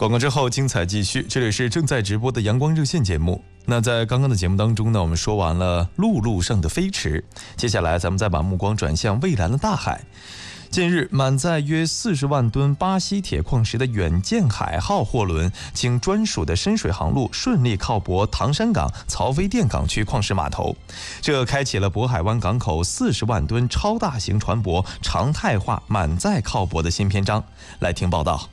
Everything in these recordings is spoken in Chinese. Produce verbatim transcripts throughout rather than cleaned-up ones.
广告之后精彩继续，这里是正在直播的阳光热线节目。那在刚刚的节目当中呢，我们说完了陆路上的飞驰，接下来咱们再把目光转向蔚蓝的大海。近日，满载约四十万吨巴西铁矿石的远见海号货轮，经专属的深水航路顺利靠泊唐山港曹妃甸港区矿石码头，这开启了渤海湾港口四十万吨超大型船舶常态化满载靠泊的新篇章。来听报道。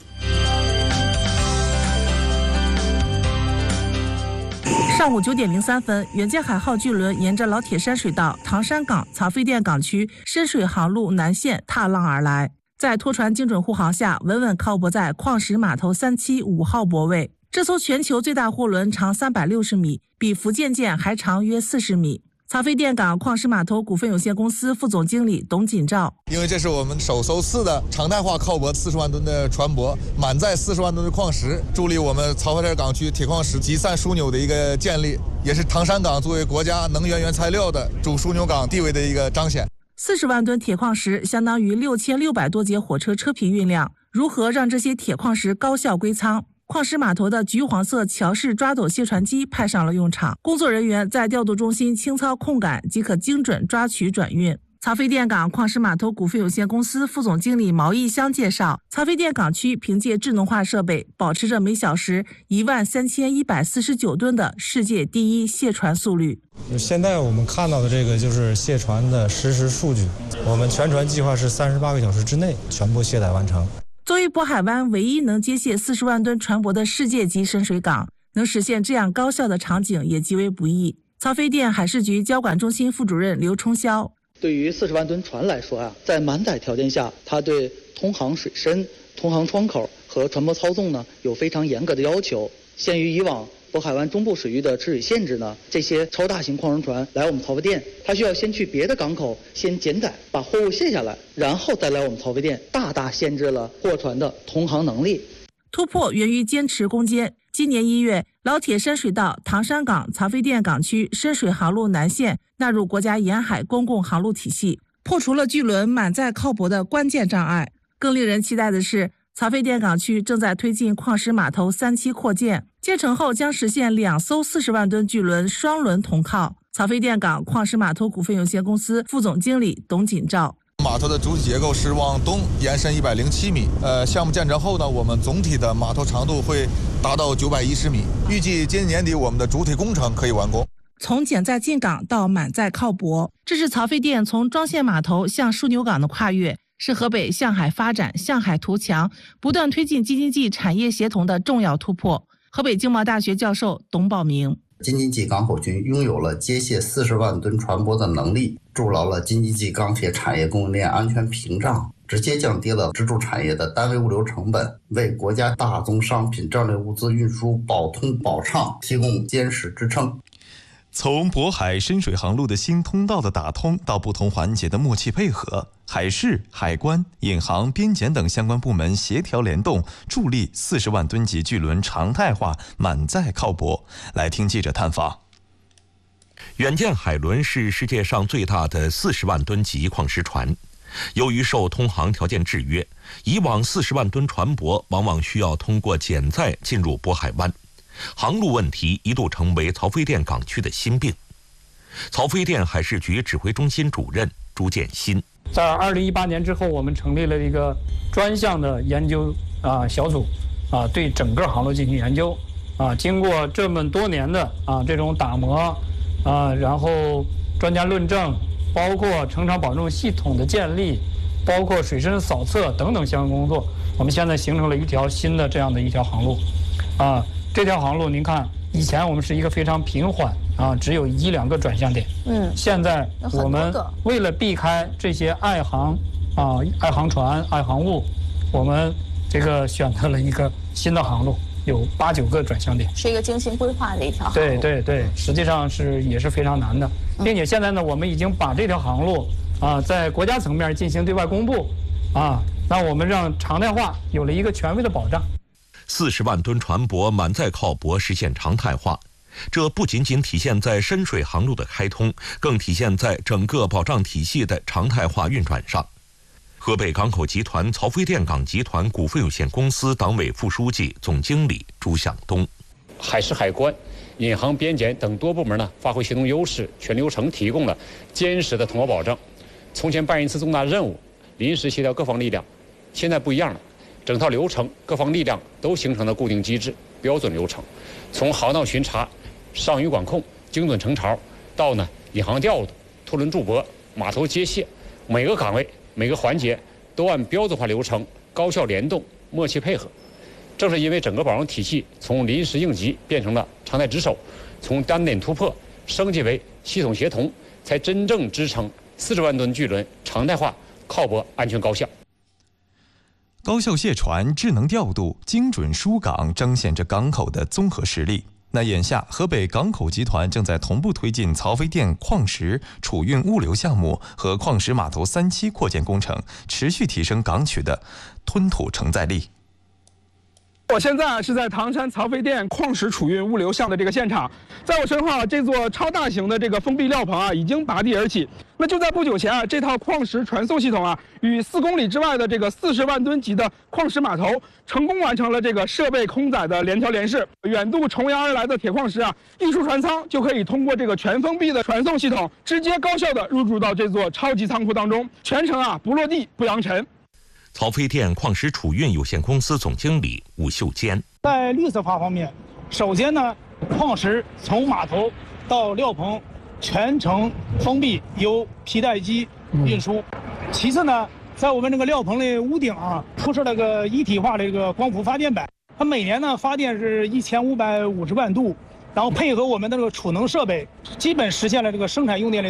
上午九点零三分，远见海号巨轮沿着老铁山水道唐山港曹妃甸港区深水航路南线踏浪而来，在拖船精准护航下，稳稳靠泊在矿石码头三期五号泊位。这艘全球最大货轮长三百六十米，比福建舰还长约四十米。曹妃甸港矿石码头股份有限公司副总经理董锦照： 因为这是我们首艘次的常态化靠泊四十万吨的船舶，满载四十万吨的矿石，助力我们曹妃甸港区铁矿石集散枢纽的一个建立，也是唐山港作为国家能源原材料的主枢纽港地位的一个彰显。 四十万吨铁矿石相当于六千六百多节火车车皮运量，如何让这些铁矿石高效归仓？矿石码头的橘黄色桥式抓斗卸船机派上了用场，工作人员在调度中心轻操控杆即可精准抓取转运。曹妃甸港矿石码头股份有限公司副总经理毛义香介绍，曹妃甸港区凭借智能化设备，保持着每小时一万三千一百四十九吨的世界第一卸船速率。 现在我们看到的这个就是卸船的实时数据，我们全船计划是三十八个小时之内全部卸载完成。 作为渤海湾唯一能接卸四十万吨船舶的世界级深水港，能实现这样高效的场景也极为不易。曹妃甸海事局交管中心副主任刘冲霄： 对于四十万吨船来说啊，在满载条件下，它对通航水深、通航窗口和船舶操纵呢有非常严格的要求。限于以往渤海湾中部水域的吃水限制呢，这些超大型矿轮船来我们曹妃甸，它需要先去别的港口先减载，把货物卸下来，然后再来我们曹妃甸，大大限制了货船的通航能力。 突破源于坚持攻坚。今年一月，老铁山水道唐山港曹妃甸港区深水航路南线纳入国家沿海公共航路体系，破除了巨轮满载靠泊的关键障碍。更令人期待的是，曹妃甸港区正在推进矿石码头三期扩建，建成后将实现两艘四十万吨巨轮双轮同靠。曹妃甸港矿石码头股份有限公司副总经理董锦照： 码头的主体结构是往东延伸一百零七米，呃，项目建成后呢，我们总体的码头长度会达到九百一十米，预计今年年底我们的主体工程可以完工。 从减载进港到满载靠泊，这是曹妃甸从装卸码头向枢纽港的跨越，是河北向海发展、向海图强、不断推进京津冀产业协同的重要突破。河北经贸大学教授董宝明： 京津冀港口群拥有了接卸四十万吨船舶的能力，筑牢了京津冀钢铁产业供应链安全屏障，直接降低了支柱产业的单位物流成本，为国家大宗商品战略物资运输保通保畅提供坚实支撑。 从渤海深水航路的新通道的打通到不同环节的默契配合，海事、海关、引航、边检等相关部门协调联动，助力四十万吨级巨轮常态化满载靠泊。来听记者探访。 远见海轮是世界上最大的四十万吨级矿石船，由于受通航条件制约，以往四十万吨船舶往往需要通过减载进入渤海湾。航路问题一度成为曹妃甸港区的心病。曹妃甸海事局指挥中心主任朱建新： 在二零一八年之后，我们成立了一个专项的研究啊小组啊，对整个航路进行研究啊。经过这么多年的啊这种打磨啊，然后专家论证，包括成厂保证系统的建立，包括水深扫测等等相关工作，我们现在形成了一条新的这样的一条航路啊。这条航路您看，以前我们是一个非常平缓啊，只有一两个转向点。嗯，现在我们为了避开这些爱航啊、爱航船、爱航物，我们这个选择了一个新的航路，有八九个转向点， 是一个精心规划的一条航路。 对对对，实际上是也是非常难的，并且现在呢，我们已经把这条航路啊，在国家层面进行对外公布啊，那我们让常态化有了一个权威的保障。 四十万吨船舶满载靠泊实现常态化，这不仅仅体现在深水航路的开通，更体现在整个保障体系的常态化运转上。 河北港口集团曹飞电港集团股份有限公司党委副书记、总经理朱向东。 海事海关、银行、边检等多部门呢，发挥协同优势，全流程提供了坚实的通报保证。从前办一次重大任务，临时协调各方力量，现在不一样了，整套流程、各方力量都形成了固定机制、标准流程。从航道巡查、上鱼管控、精准成潮，到呢引航调度、拖轮驻泊、码头接卸，每个岗位、每个环节都按标准化流程，高效联动、默契配合。正是因为整个保障体系从临时应急变成了常态值守，从单点突破升级为系统协同，才真正支撑四十万吨巨轮常态化、靠泊、安全高效。 高效卸船、智能调度、精准疏港，彰显着港口的综合实力。那眼下，河北港口集团正在同步推进曹飞电矿石储运物流项目和矿石码头三期扩建工程，持续提升港区的吞吐承载力。 我现在是在唐山曹飞电矿石储运物流项的这个现场，在我身后啊，这座超大型的这个封闭料棚啊，已经拔地而起。那就在不久前啊，这套矿石传送系统啊，与四公里之外的这个四十万吨级的矿石码头，成功完成了这个设备空载的联调联试。远渡重洋而来的铁矿石啊，运输船舱就可以通过这个全封闭的传送系统，直接高效的入驻到这座超级仓库当中，全程啊不落地不扬尘。 曹飞电矿石储运有限公司总经理武秀坚。 在绿色化方面，首先呢，矿石从码头到料棚全程封闭，由皮带机运输。嗯、其次呢，在我们这个料棚的屋顶啊，铺设了个一体化的这个光伏发电板，它每年呢发电是一千五百五十万度，然后配合我们的这个储能设备，基本实现了这个生产用电的